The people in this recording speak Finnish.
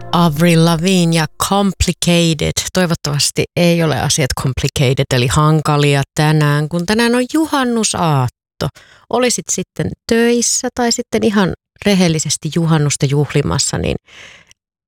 Avril Lavigne ja Complicated. Toivottavasti ei ole asiat complicated eli hankalia tänään, kun tänään on juhannusaatto. Olisit sitten töissä tai sitten ihan rehellisesti juhannusta juhlimassa, niin